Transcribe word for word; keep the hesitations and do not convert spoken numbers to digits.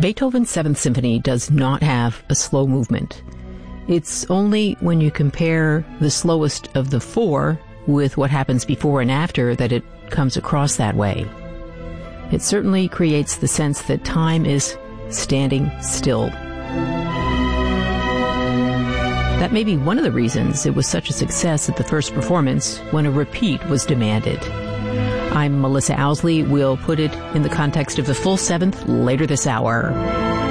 Beethoven's Seventh Symphony does not have a slow movement. It's only when you compare the slowest of the four with what happens before and after that it comes across that way. It certainly creates the sense that time is standing still. That may be one of the reasons it was such a success at the first performance when a repeat was demanded. I'm Melissa Owsley. We'll put it in the context of the full seventh later this hour.